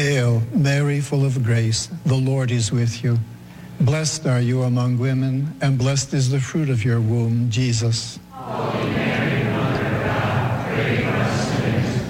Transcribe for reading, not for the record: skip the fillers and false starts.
Hail, Mary, full of grace, the Lord is with you. Blessed are you among women, and blessed is the fruit of your womb, Jesus. Holy Mary, Mother of God, pray for us